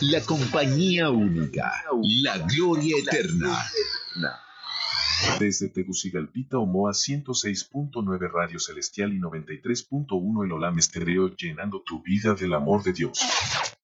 La compañía única, la gloria eterna. Desde Tegucigalpita, Omoa 106.9 Radio Celestial y 93.1 El Olam Estéreo, llenando tu vida del amor de Dios.